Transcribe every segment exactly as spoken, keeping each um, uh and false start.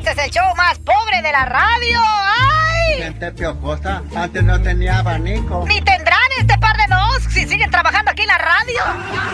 Este es el show más pobre de la radio. ¡Ay! Gente piojosa, antes no tenía abanico. Ni tendrán este par de dos si siguen trabajando aquí en la radio.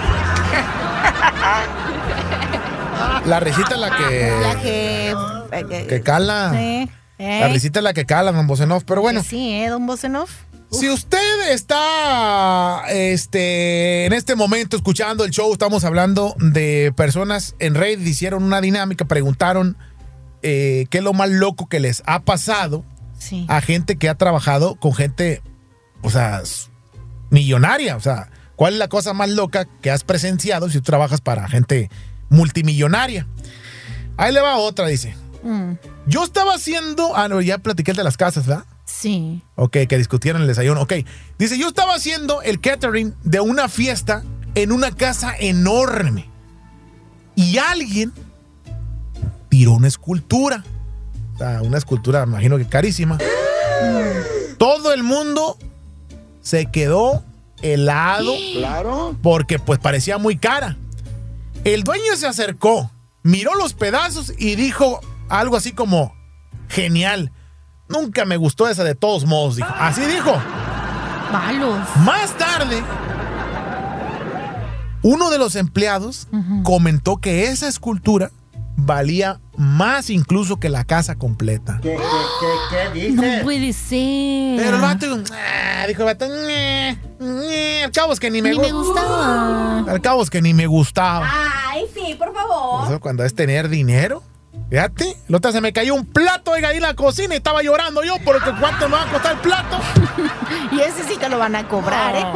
La risita es la que... La que... eh, que cala. Sí. ¿Eh? La risita es la que cala, don Bosenov. Pero bueno. Que sí, ¿eh, don Bosenov? Si usted está este, en este momento escuchando el show, estamos hablando de personas en Reddit, hicieron una dinámica, preguntaron eh, qué es lo más loco que les ha pasado sí. a gente que ha trabajado con gente, o sea, millonaria. O sea, ¿cuál es la cosa más loca que has presenciado si tú trabajas para gente multimillonaria? Ahí le va otra, dice. Mm. Yo estaba haciendo... Ah, no, ya platiqué el de las casas, ¿verdad? Sí. Ok, que discutieron el desayuno. Ok. Dice, yo estaba haciendo el catering de una fiesta en una casa enorme. Y alguien tiró una escultura. O sea, una escultura, me imagino que carísima. Todo el mundo se quedó helado. Claro. Porque pues parecía muy cara. El dueño se acercó, miró los pedazos y dijo algo así como, genial. Nunca me gustó esa de todos modos, dijo. Así dijo. Malos. Más tarde, uno de los empleados uh-huh. comentó que esa escultura valía más incluso que la casa completa. ¿Qué, qué, qué, qué dice? No puede ser. Pero el vato, ah, dijo el vato, ñe, ñe, al cabo es que ni me, ni gu- me gustaba. Al cabo es que ni me gustaba. Ay, sí, por favor. Eso cuando es tener dinero. Fíjate, la otra se me cayó un plato, oiga, ahí en la cocina y estaba llorando yo porque cuánto me va a costar el plato. Y ese sí te lo van a cobrar, ¿eh?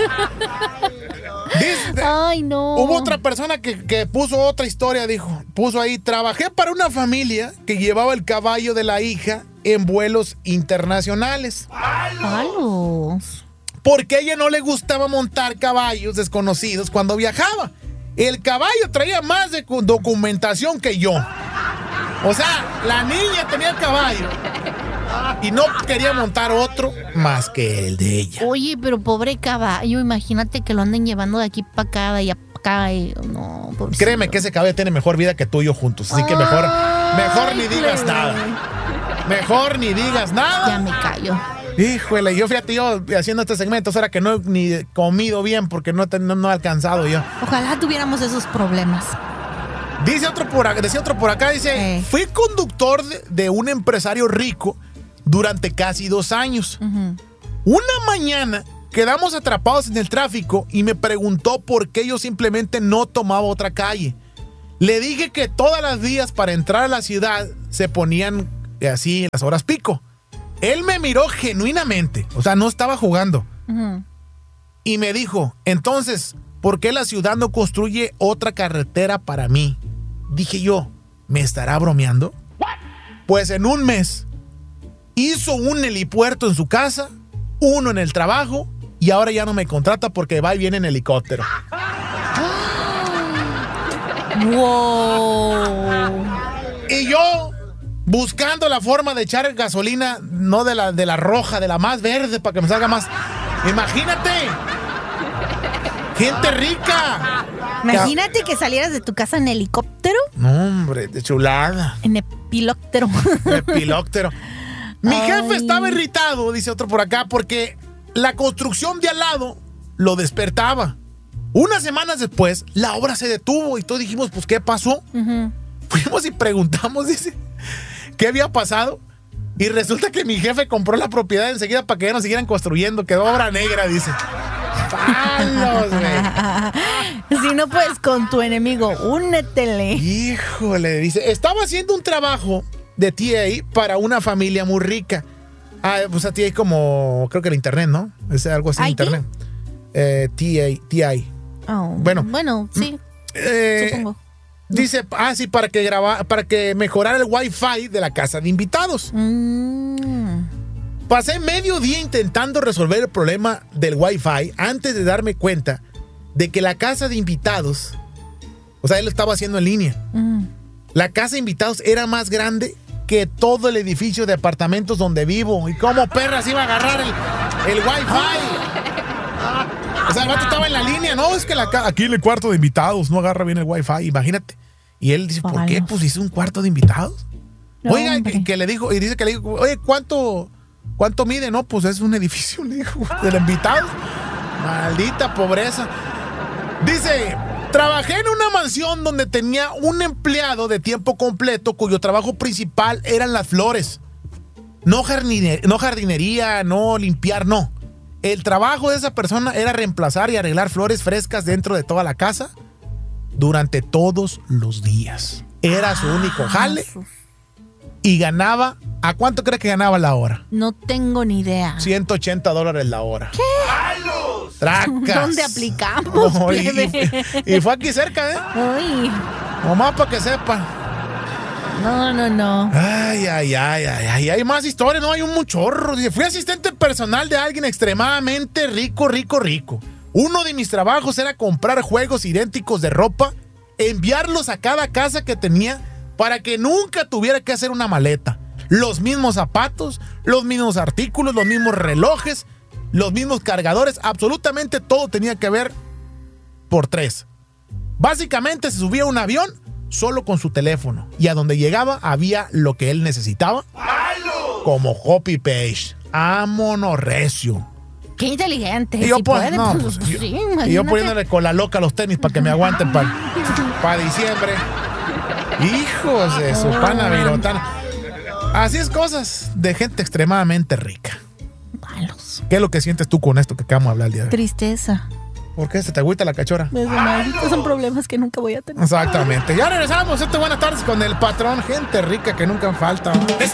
Dice, Ay, no. Hubo otra persona que, que puso otra historia, dijo. Puso ahí, trabajé para una familia que llevaba el caballo de la hija en vuelos internacionales. ¡Palos! Porque a ella no le gustaba montar caballos desconocidos cuando viajaba. El caballo traía más de documentación que yo. O sea, la niña tenía el caballo y no quería montar otro más que el de ella. Oye, pero pobre caballo, imagínate que lo anden llevando de aquí para acá, de allá para acá. Y, no, pobrecito. Créeme que ese caballo tiene mejor vida que tú y yo juntos. Así que mejor, mejor ni digas nada. Mejor ni digas nada. Ya me callo. Híjole, yo fíjate, yo haciendo este segmento, ahora que no he ni comido bien porque no, no, no he alcanzado yo. Ojalá tuviéramos esos problemas. Dice otro por acá, decía otro por acá, dice, eh. fui conductor de, de un empresario rico durante casi dos años. Uh-huh. Una mañana quedamos atrapados en el tráfico y me preguntó por qué yo simplemente no tomaba otra calle. Le dije que todas las vías para entrar a la ciudad se ponían así en las horas pico. Él me miró genuinamente, o sea, no estaba jugando. Uh-huh. Y me dijo, entonces, ¿por qué la ciudad no construye otra carretera para mí? Dije yo, ¿me estará bromeando? What? Pues en un mes hizo un helipuerto en su casa, uno en el trabajo y ahora ya no me contrata porque va y viene en helicóptero. ¡Wow! Y yo buscando la forma de echar gasolina, no de la, de la roja, de la más verde para que me salga más. Imagínate. Gente rica. Imagínate que salieras de tu casa en helicóptero. No, hombre, de chulada. En epilóptero. Epilóptero. Mi Ay. jefe estaba irritado, dice otro por acá, porque la construcción de al lado lo despertaba. Unas semanas después, la obra se detuvo y todos dijimos, pues, ¿qué pasó? Uh-huh. Fuimos y preguntamos, dice, ¿qué había pasado? Y resulta que mi jefe compró la propiedad enseguida para que ya no siguieran construyendo. Quedó obra negra, dice. ¡Palos, güey! Si no puedes con tu enemigo, únetele. Híjole, dice, estaba haciendo un trabajo de T A para una familia muy rica. Ah, pues a T A como, creo que el internet, ¿no? Es algo así en internet. Eh, T A, T I. Oh, bueno, bueno, sí, eh, supongo. Dice, ah, sí, para que graba, para que mejorara el wifi de la casa de invitados. Mm. Pasé medio día intentando resolver el problema del wifi antes de darme cuenta de que la casa de invitados, o sea, él lo estaba haciendo en línea. Mm. La casa de invitados era más grande que todo el edificio de apartamentos donde vivo. ¿Y cómo perras iba a agarrar el, el wifi? O sea, el vato estaba en la línea. No, es que la, aquí en el cuarto de invitados no agarra bien el wifi. Imagínate. Y él dice, ¿por qué? Pues hice un cuarto de invitados. Oiga, que, que le dijo, y dice que le dijo, oye, ¿cuánto, cuánto mide? No, pues es un edificio, le dijo, del invitado. Maldita pobreza. Dice, trabajé en una mansión donde tenía un empleado de tiempo completo cuyo trabajo principal eran las flores. No, jardine, no jardinería, no limpiar, no. El trabajo de esa persona era reemplazar y arreglar flores frescas dentro de toda la casa durante todos los días. Era su único jale y ganaba, ¿a cuánto crees que ganaba la hora? No tengo ni idea. ciento ochenta dólares la hora. ¿Qué? Tracas. ¿Dónde aplicamos? Oh, y, y, y fue aquí cerca, ¿eh? Uy. Nomás para que sepan. No, no, no. Ay, ay, ay, ay, ay. Hay más historias, no hay un muchorro. Dice, fui asistente personal de alguien extremadamente rico, rico, rico. Uno de mis trabajos era comprar juegos idénticos de ropa, enviarlos a cada casa que tenía para que nunca tuviera que hacer una maleta. Los mismos zapatos, los mismos artículos, los mismos relojes, los mismos cargadores, absolutamente todo tenía que ver por tres. Básicamente se subía a un avión solo con su teléfono y a donde llegaba había lo que él necesitaba, como copy paste. Vámonos recio. Qué inteligente. Y yo, si pues, puede, no, pues, pues, yo, sí, y yo poniéndole con la loca a los tenis para que me aguanten para pa diciembre. Hijos de su pana virotana. Así es, cosas de gente extremadamente rica. Malos. ¿Qué es lo que sientes tú con esto que acabamos de hablar el día de hoy? Tristeza. ¿Por qué? ¿Se te agüita la cachora? Estos son problemas que nunca voy a tener. Exactamente. Ya regresamos. Este buenas tardes con el patrón. Gente rica que nunca falta.